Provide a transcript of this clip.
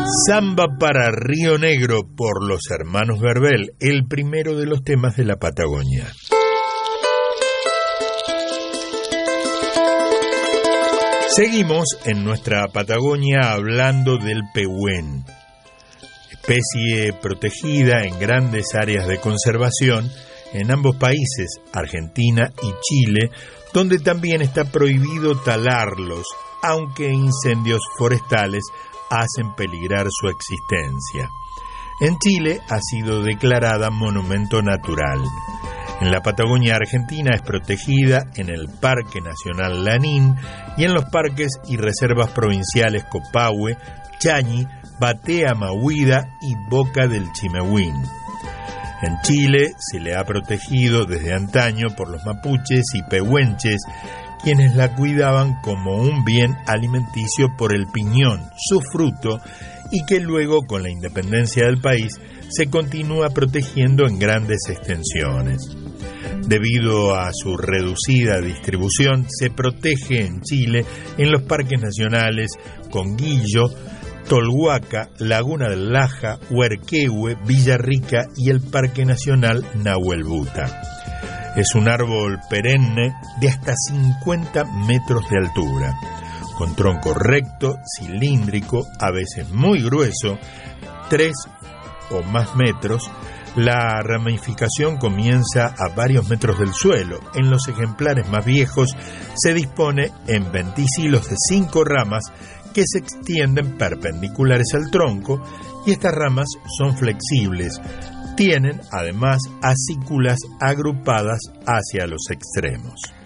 Samba para Río Negro por los hermanos Gardel, el primero de los temas de la Patagonia. Seguimos en nuestra Patagonia hablando del pehuen, especie protegida en grandes áreas de conservación en ambos países, Argentina y Chile, donde también está prohibido talarlos, aunque incendios forestales hacen peligrar su existencia. En Chile ha sido declarada monumento natural. En la Patagonia Argentina es protegida en el Parque Nacional Lanín y en los parques y reservas provinciales Copahue, Chañi, Batea Mahuida y Boca del Chimehuín. En Chile se le ha protegido desde antaño por los mapuches y pehuenches, quienes la cuidaban como un bien alimenticio por el piñón, su fruto, y que luego, con la independencia del país, se continúa protegiendo en grandes extensiones. Debido a su reducida distribución, se protege en Chile en los parques nacionales Conguillo, Tolhuaca, Laguna del Laja, Huerquehue, Villarrica y el Parque Nacional Nahuel Buta. Es un árbol perenne de hasta 50 metros de altura, con tronco recto, cilíndrico, a veces muy grueso, 3 o más metros. La ramificación comienza a varios metros del suelo. En los ejemplares más viejos se dispone en venticilos de 5 ramas que se extienden perpendiculares al tronco, y estas ramas son flexibles. Tienen además acículas agrupadas hacia los extremos.